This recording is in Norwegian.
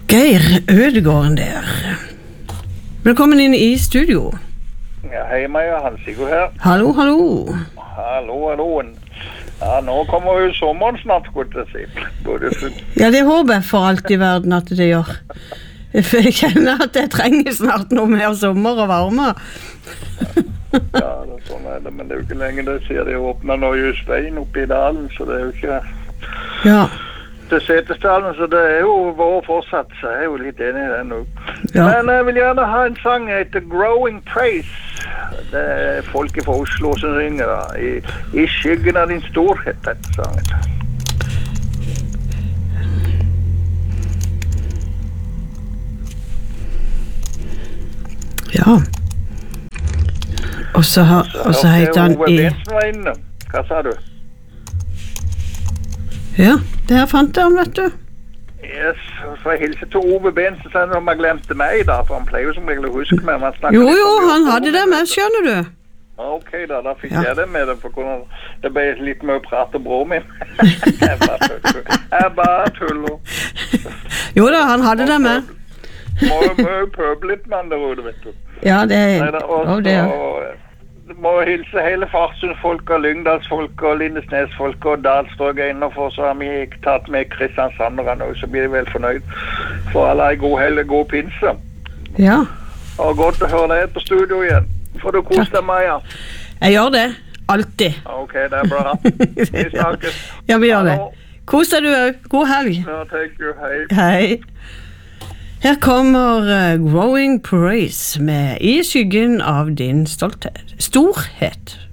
Geir Ødegården der. Velkommen inn i studio. Ja, hei Maja, Hans Sigurd her. Hallo, hallo. Hallo. Ja, nå kommer jo sommeren snart, skulle jeg si. Ja, det håper jeg for alt i verden at det gjør. For jeg kjenner at jeg trenger snart noe mer sommer og varme. Ja, sånn det, men det er jo ikke lenge det sier de åpner Norges veien oppe i dalen, så det er jo ikke... Ja. Det setestallen, så det er jo vår fortsatt, så jeg er jo litt enig i det nå. Ja. Men jeg vil gjerne ha en sang som heter Growing Praise. Det er folket fra Oslo som synger da. I skyggen av din storhet, dette sangen. Ja. Og så heter han Ove Bensen var inne. Hva sa du? Ja, der fant jeg han, vet du. Yes, så jeg hilser til Ove Bensen, så om jeg glemte meg da, for han pleier jo som regel å huske meg. Jo, han hadde det med, skjønner du. Ok da fikk jeg det med det, for det ble litt mye prat om bror min. Jeg bare tuller. Jo da, han hadde det med. Mye pøblet med andre ord, vet du. Ja, det er det. Må hilse hele Farsund-folk og Lyngdalsfolk og Lindesnes-folk og Dalstrøk innenfor, så har vi tatt med Kristiansandere nå, så blir de vel fornøyd. For alle er god helg, god pinse. Ja. Og godt å høre deg på studio igjen. Får du kose deg, Maja? Jeg gjør det. Alltid. Ok, det er bra. Vi snakkes. Ja, vi gjør det. Kos deg du også. God helg. Ja, thank you. Hei. Hei. Her kommer Growing Praise med I skyggen av din storhet.